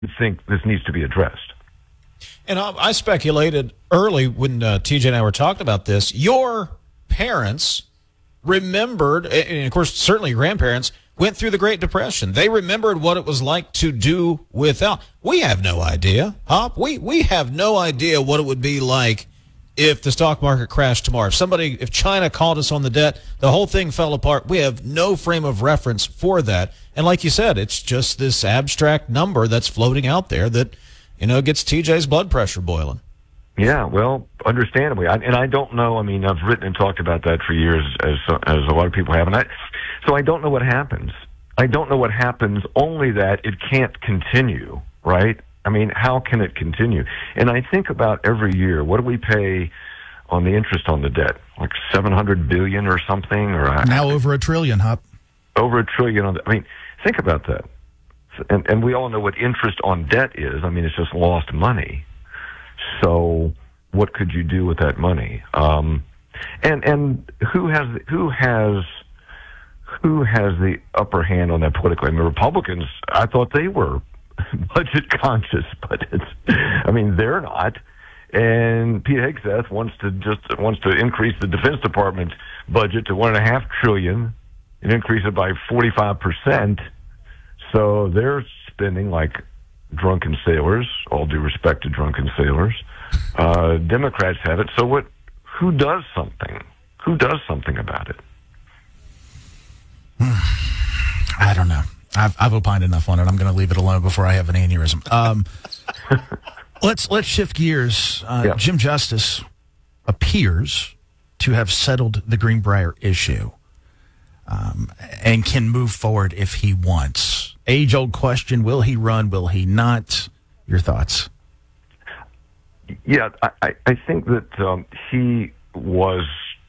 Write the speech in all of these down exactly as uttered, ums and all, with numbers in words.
think this needs to be addressed. And I, I speculated early when uh, T J and I were talking about this, your parents remembered, and of course, certainly grandparents, went through the Great Depression. They remembered what it was like to do without. We have no idea, Hop. We, we have no idea what it would be like if the stock market crashed tomorrow. If somebody, if China called us on the debt, the whole thing fell apart. We have no frame of reference for that. And like you said, it's just this abstract number that's floating out there that, you know, gets T J's blood pressure boiling. Yeah, well, understandably. I, and I don't know, I mean, I've written and talked about that for years, as as a lot of people have. And I, so I don't know what happens. I don't know what happens, only that it can't continue, right? I mean, how can it continue? And I think about every year, what do we pay on the interest on the debt? Like seven hundred billion dollars or something? Or now over a trillion, Hop. Over a trillion. On the, I mean, think about that. And, and we all know what interest on debt is. I mean, it's just lost money. So what could you do with that money? Um, and and who has who has who has the upper hand on that politically? I mean, Republicans, I thought they were budget conscious, but it's, I mean, they're not. And Pete Hegseth wants to just wants to increase the Defense Department budget to one and a half trillion and increase it by forty-five percent. So they're spending like drunken sailors. All due respect to drunken sailors. Uh, Democrats have it. So what? Who does something? Who does something about it? I don't know. I've, I've opined enough on it. I'm going to leave it alone before I have an aneurysm. Um, let's let's shift gears. Uh, yeah. Jim Justice appears to have settled the Greenbrier issue um, and can move forward if he wants. Age-old question, will he run, will he not? Your thoughts? Yeah, I, I think that um, he was,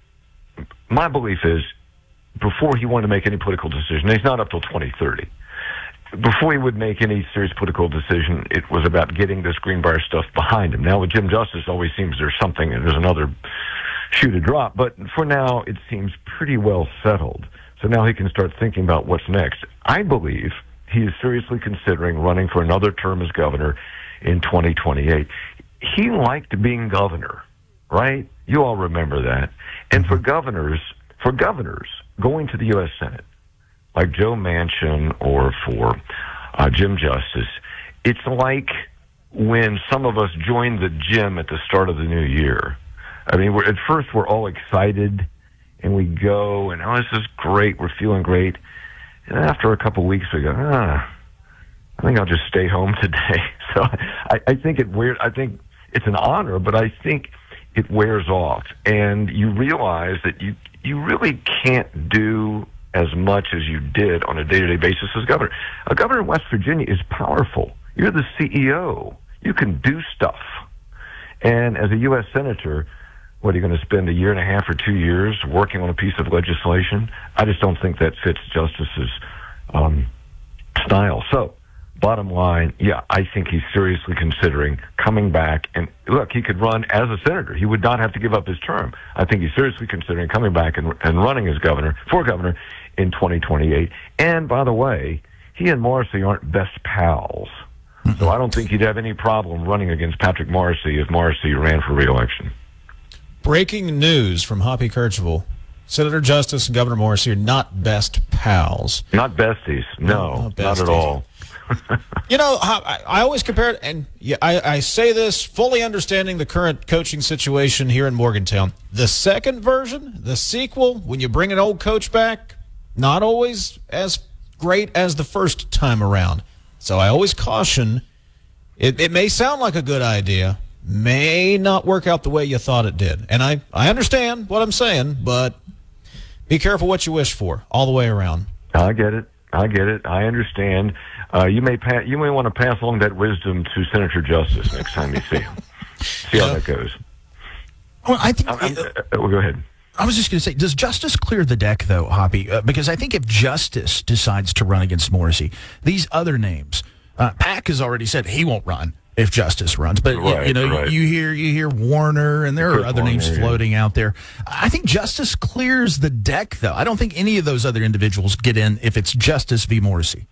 my belief is, before he wanted to make any political decision, he's not up till twenty thirty. Before he would make any serious political decision, it was about getting this Greenbrier stuff behind him. Now with Jim Justice, always seems there's something, there's another shoe to drop. But for now, it seems pretty well settled. So now he can start thinking about what's next. I believe he is seriously considering running for another term as governor in twenty twenty-eight. He liked being governor, right? You all remember that. And for governors, for governors going to the U S Senate, like Joe Manchin or for uh, Jim Justice, it's like when some of us joined the gym at the start of the new year. I mean, we're, at first we're all excited, and we go, and oh, this is great, we're feeling great. And after a couple of weeks, we go, ah, I think I'll just stay home today. So I, I think it weird. I think it's an honor, but I think it wears off, and you realize that you you really can't do as much as you did on a day-to-day basis as governor. A governor in West Virginia is powerful. You're the C E O. You can do stuff. And as a U S senator, what, are you going to spend a year and a half or two years working on a piece of legislation? I just don't think that fits Justice's um, style. So, bottom line, yeah, I think he's seriously considering coming back. And look, he could run as a senator. He would not have to give up his term. I think he's seriously considering coming back and, and running as governor, for governor, in twenty twenty-eight. And by the way, he and Morrissey aren't best pals. So I don't think he'd have any problem running against Patrick Morrissey if Morrissey ran for re-election. Breaking news from Hoppy Kercheval. Senator Justice and Governor Morrissey are not best pals. Not besties. No, not, not, besties. not at all. You know, I, I always compare it, and I, I say this fully understanding the current coaching situation here in Morgantown. The second version, the sequel, when you bring an old coach back, not always as great as the first time around. So I always caution, it, it may sound like a good idea, may not work out the way you thought it did. And I, I understand what I'm saying, but be careful what you wish for all the way around. I get it. I get it. I understand. Uh, you may pa- you may want to pass along that wisdom to Senator Justice next time you see him. See how that goes. Well, I think. I'm, I'm, uh, well, go ahead. I was just going to say, does Justice clear the deck, though, Hoppy? Uh, because I think if Justice decides to run against Morrissey, these other names, uh, Pack has already said he won't run if Justice runs. But right, you know, right. you hear you hear Warner, and there Chris are other Warner, names yeah. floating out there. I think Justice clears the deck, though. I don't think any of those other individuals get in if it's Justice v. Morrissey.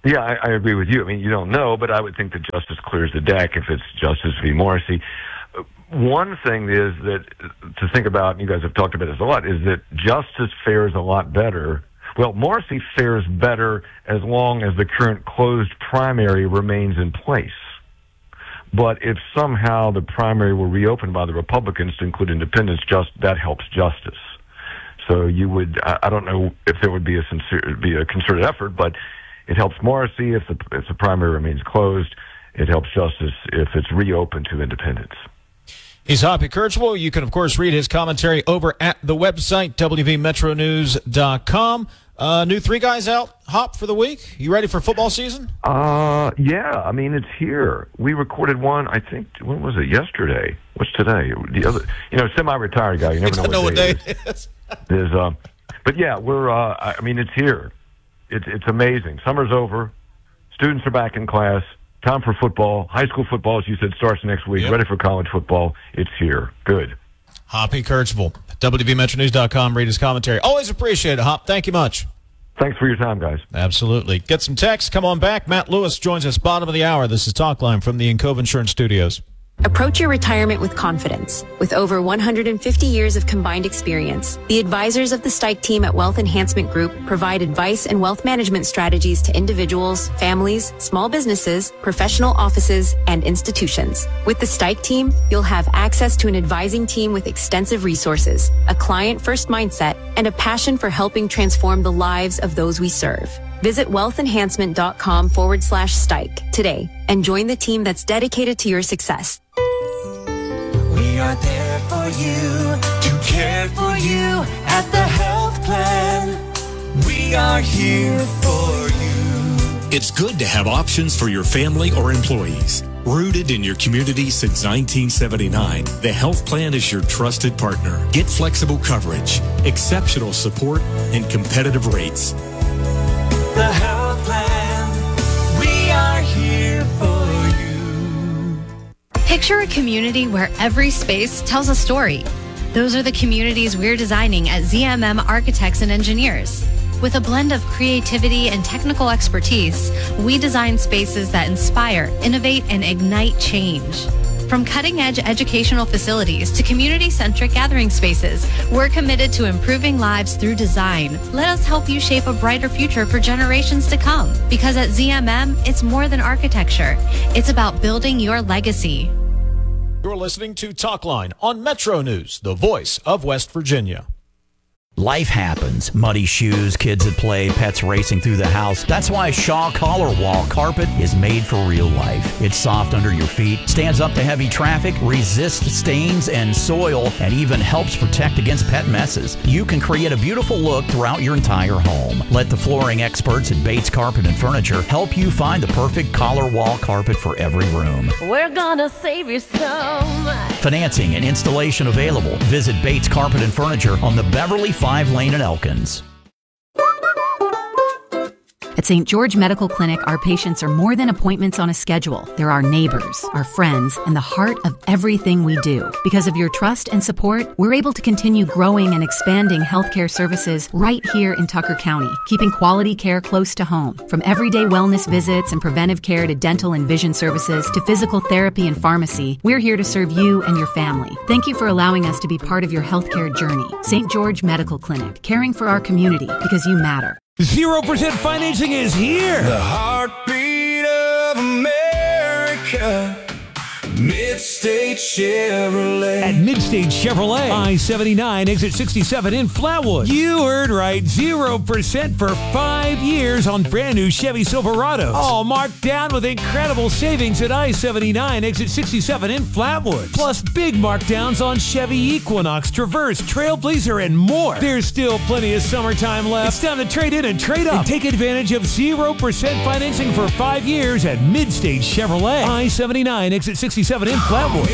Yeah, I, I agree with you. I mean, you don't know, but I would think that justice clears the deck if it's Justice v. Morrissey. One thing is that to think about, and you guys have talked about this a lot, is that justice fares a lot better. Well, Morrissey fares better as long as the current closed primary remains in place. But if somehow the primary were reopened by the Republicans to include independents, just that helps justice. So you would, I, I don't know if there would be a sincere, be a concerted effort, but it helps Morrissey if the if the primary remains closed. It helps justice if it's reopened to independents. He's Hoppy Kercheval. You can, of course, read his commentary over at the website, W V metro news dot com. Uh, new Three Guys out, Hop, for the week. You ready for football season? Uh, yeah. I mean, it's here. We recorded one, I think, when was it? Yesterday. What's today? The other, you know, semi-retired guy. You never know, know what day, day it is. There's, um, but yeah, we're, uh, I mean, it's here. It's, it's amazing. Summer's over. Students are back in class. Time for football. High school football, as you said, starts next week. Yep. Ready for college football. It's here. Good. Hoppy Kercheval, W V metro news dot com. Read his commentary. Always appreciate it, Hop. Thank you much. Thanks for your time, guys. Absolutely. Get some text. Come on back. Matt Lewis joins us bottom of the hour. This is Talk Line from the Encove Insurance Studios. Approach your retirement with confidence. With over one hundred fifty years of combined experience, the advisors of the Stike team at Wealth Enhancement Group provide advice and wealth management strategies to individuals, families, small businesses, professional offices, and institutions. With the Stike team, you'll have access to an advising team with extensive resources, a client-first mindset, and a passion for helping transform the lives of those we serve. Visit wealthenhancement.com forward slash Stike today and join the team that's dedicated to your success. We are there for you, to care for you at the health plan. We are here for you. It's good to have options for your family or employees. Rooted in your community since nineteen seventy-nine, the health plan is your trusted partner. Get flexible coverage, exceptional support, and competitive rates. The health plan, we are here for you. Picture a community where every space tells a story. Those are the communities we're designing at Z M M Architects and Engineers. With a blend of creativity and technical expertise, we design spaces that inspire, innovate, and ignite change. From cutting-edge educational facilities to community-centric gathering spaces, we're committed to improving lives through design. Let us help you shape a brighter future for generations to come. Because at Z M M, it's more than architecture. It's about building your legacy. You're listening to Talk Line on Metro News, the voice of West Virginia. Life happens. Muddy shoes, kids at play, pets racing through the house. That's why Shaw Collar Wall Carpet is made for real life. It's soft under your feet, stands up to heavy traffic, resists stains and soil, and even helps protect against pet messes. You can create a beautiful look throughout your entire home. Let the flooring experts at Bates Carpet and Furniture help you find the perfect collar wall carpet for every room. We're gonna save you so much. Financing and installation available. Visit Bates Carpet and Furniture on the Beverly five Lane in Elkins. At Saint George Medical Clinic, our patients are more than appointments on a schedule. They're our neighbors, our friends, and the heart of everything we do. Because of your trust and support, we're able to continue growing and expanding healthcare services right here in Tucker County, keeping quality care close to home. From everyday wellness visits and preventive care to dental and vision services to physical therapy and pharmacy, we're here to serve you and your family. Thank you for allowing us to be part of your healthcare journey. Saint George Medical Clinic, caring for our community because you matter. zero percent financing is here. The heartbeat of America. Midstate Chevrolet. At Midstate Chevrolet, I seventy-nine, exit sixty-seven in Flatwood. You heard right, zero percent for five years on brand new Chevy Silverados. All marked down with incredible savings at I seventy-nine, exit sixty-seven in Flatwood. Plus big markdowns on Chevy Equinox, Traverse, Trailblazer, and more. There's still plenty of summertime left. It's time to trade in and trade up. And take advantage of zero percent financing for five years at Midstate Chevrolet. I seventy-nine, exit sixty-seven in Flatwood.